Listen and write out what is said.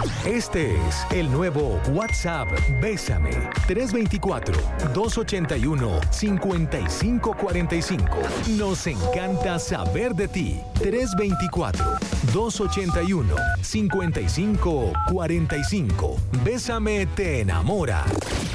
Este es el nuevo WhatsApp Bésame 324-281-5545. Nos encanta saber de ti. 324-281-5545. Bésame te enamora.